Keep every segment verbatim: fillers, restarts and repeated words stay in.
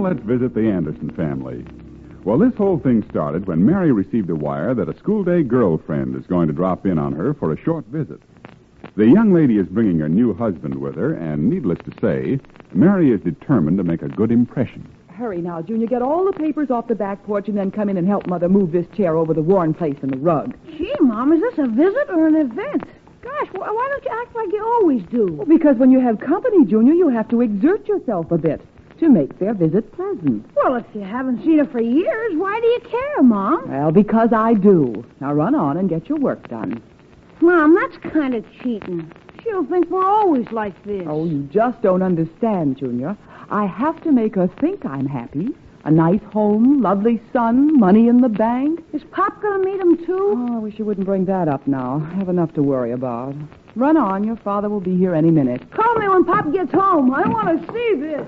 let's visit the Anderson family. Well, this whole thing started when Mary received a wire that a school-day girlfriend is going to drop in on her for a short visit. The young lady is bringing her new husband with her, and needless to say, Mary is determined to make a good impression. Hurry now, Junior. Get all the papers off the back porch and then come in and help Mother move this chair over the worn place in the rug. Gee, Mom, is this a visit or an event? Gosh, wh- why don't you act like you always do? Well, because when you have company, Junior, you have to exert yourself a bit to make their visit pleasant. Well, if you haven't seen her for years, why do you care, Mom? Well, because I do. Now run on and get your work done. Mom, that's kind of cheating. She'll think we're always like this. Oh, you just don't understand, Junior. I have to make her think I'm happy. A nice home, lovely son, money in the bank. Is Pop going to meet him, too? Oh, I wish you wouldn't bring that up now. I have enough to worry about. Run on. Your father will be here any minute. Call me when Pop gets home. I want to see this.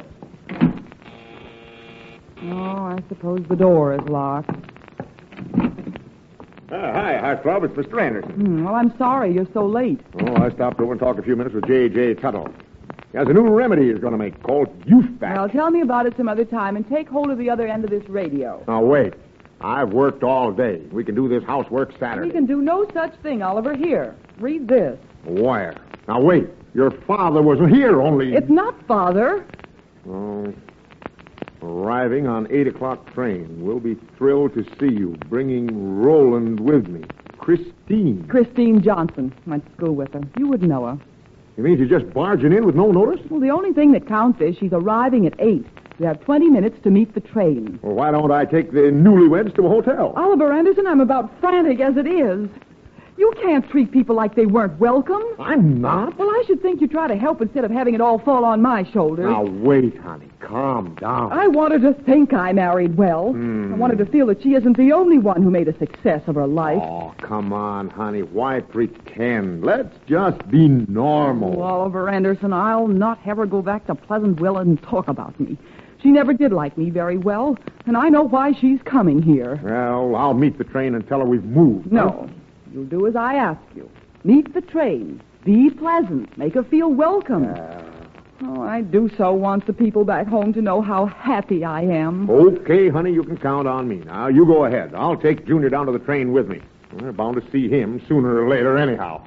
Oh, I suppose the door is locked. Uh, hi, hi, Club. It's Mister Anderson. Hmm, well, I'm sorry you're so late. Oh, I stopped over and talked a few minutes with J J. Tuttle. He has a new remedy he's going to make called Youth Back. Well, tell me about it some other time and take hold of the other end of this radio. Now, wait. I've worked all day. We can do this housework Saturday. We can do no such thing, Oliver. Here, read this. Wire. Now, wait. Your father was here only... It's not father. Oh... Arriving on eight o'clock train. We'll be thrilled to see you, bringing Roland with me. Christine. Christine Johnson. Went to school with her. You wouldn't know her. You mean she's just barging in with no notice? Well, the only thing that counts is she's arriving at eight. You have twenty minutes to meet the train. Well, why don't I take the newlyweds to a hotel? Oliver Anderson, I'm about frantic as it is. You can't treat people like they weren't welcome. I'm not. Well, I should think you'd try to help instead of having it all fall on my shoulders. Now, wait, honey. Calm down. I want her to think I married well. Hmm. I want her to feel that she isn't the only one who made a success of her life. Oh, come on, honey. Why pretend? Let's just be normal. Oh, Oliver Anderson, I'll not have her go back to Pleasantville and talk about me. She never did like me very well, and I know why she's coming here. Well, I'll meet the train and tell her we've moved. No. You'll do as I ask you. Meet the train. Be pleasant. Make her feel welcome. Uh, oh, I do so want the people back home to know how happy I am. Okay, honey, you can count on me. Now, you go ahead. I'll take Junior down to the train with me. We're bound to see him sooner or later anyhow.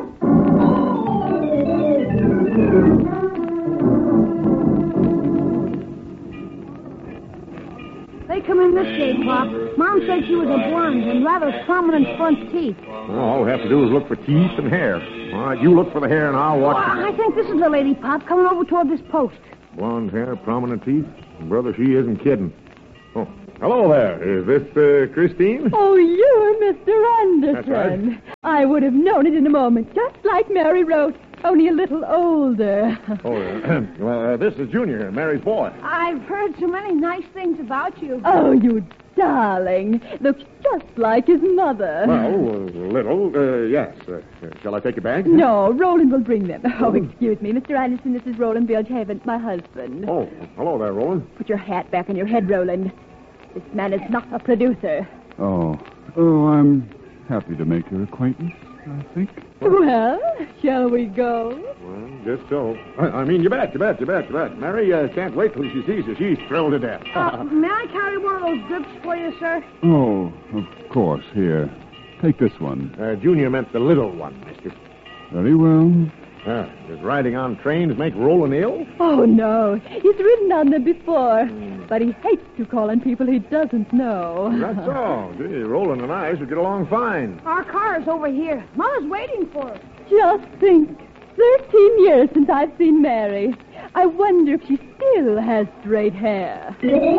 They come in this gate, Pop. Mom said she was a blonde and rather prominent front teeth. Well, all we have to do is look for teeth and hair. All right, you look for the hair and I'll watch Well, the... I think this is the lady, Pop, coming over toward this post. Blonde hair, prominent teeth? Brother, she isn't kidding. Oh, hello there. Is this uh, Christine? Oh, you're Mister Anderson. That's right. I would have known it in a moment, just like Mary wrote, only a little older. Oh, uh, well, uh, this is Junior, Mary's boy. I've heard so many nice things about you. Oh, you darling. Looks just like his mother. Well, a little, uh, yes. Uh, shall I take your bag? No, Roland will bring them. Oh, excuse me, Mister Anderson, this is Roland Bilgehaven, my husband. Oh, hello there, Roland. Put your hat back on your head, Roland. This man is not a producer. Oh. Oh, I'm happy to make your acquaintance, I think. Well, shall we go? Well, just so. I, I mean, you bet, you bet, you bet, you bet. Mary uh, can't wait till she sees you. She's thrilled to death. Uh, may I carry one of those drips for you, sir? Oh, of course. Here. Take this one. uh, Junior meant the little one, mister. Very well. Uh, does riding on trains make Roland ill? Oh, no. He's ridden on them before. But he hates to call on people he doesn't know. That's all. Gee, Roland and I should get along fine. Our car is over here. Mother's waiting for us. Just think. Thirteen years since I've seen Mary. I wonder if she still has straight hair.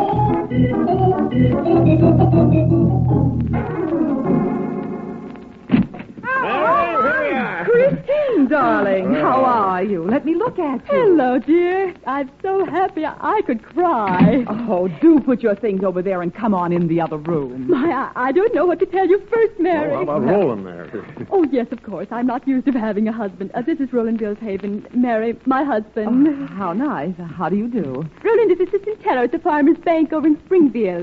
Mary, here you are. Christine, darling, how are you? Let me look at you. Hello, dear. I'm so happy I could cry. Oh, do put your things over there and come on in the other room. My, I, I don't know what to tell you first, Mary. Oh, how about Roland there? Oh, yes, of course. I'm not used to having a husband. Uh, this is Roland Bilgehaven. Mary, my husband. Oh, how nice. How do you do? Roland is assistant teller at the Farmers Bank over in Springfield.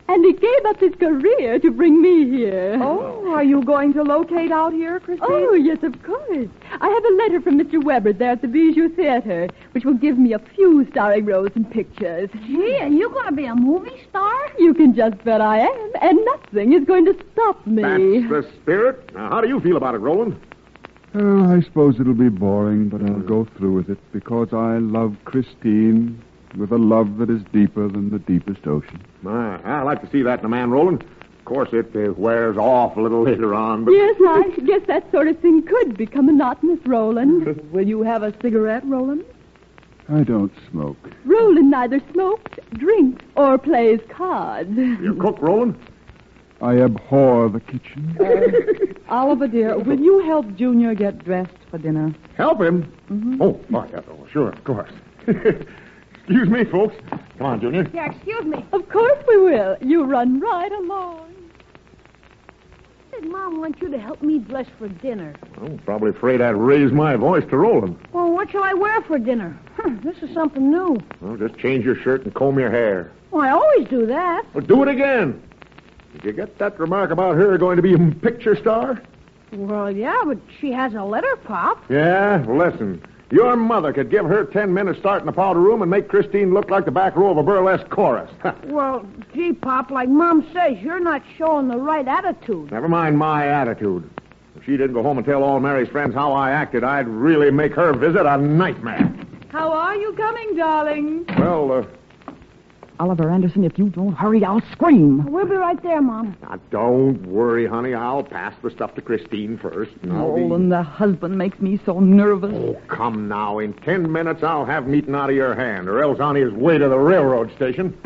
And he gave up his career to bring me here. Oh, are you going to locate out here, Christine? Oh, yes, of course. I have a letter from Mister Weber there at the Bijou Theater, which will give me a few starring roles in pictures. Gee, are you going to be a movie star? You can just bet I am, and nothing is going to stop me. That's the spirit. Now, how do you feel about it, Roland? Oh, I suppose it'll be boring, but I'll go through with it because I love Christine with a love that is deeper than the deepest ocean. My, I like to see that in a man, Roland. Of course, it uh, wears off a little later on, but... Yes, I guess that sort of thing could become monotonous, Roland. Will you have a cigarette, Roland? I don't smoke. Roland neither smokes, drinks, or plays cards. You cook, Roland? I abhor the kitchen. Uh, Oliver, dear, will you help Junior get dressed for dinner? Help him? Mm-hmm. Oh, oh, yeah, oh, sure, of course. Excuse me, folks. Come on, Junior. Yeah, excuse me. Of course we will. You run right along. Did Mom want you to help me dress for dinner? I'm probably afraid I'd raise my voice to Roland. Well, what shall I wear for dinner? Huh, this is something new. Well, just change your shirt and comb your hair. Well, I always do that. Well, do it again. Did you get that remark about her going to be a picture star? Well, yeah, but she has a letter, Pop. Yeah, well, listen. Your mother could give her ten minutes start in the powder room and make Christine look like the back row of a burlesque chorus. Well, gee, Pop, like Mom says, you're not showing the right attitude. Never mind my attitude. If she didn't go home and tell all Mary's friends how I acted, I'd really make her visit a nightmare. How are you coming, darling? Well, uh... Oliver Anderson, if you don't hurry, I'll scream. We'll be right there, Mom. Now, don't worry, honey. I'll pass the stuff to Christine first. and I'll be- Roland, the husband makes me so nervous. Oh, come now. In ten minutes, I'll have meat out of your hand, or else on his way to the railroad station.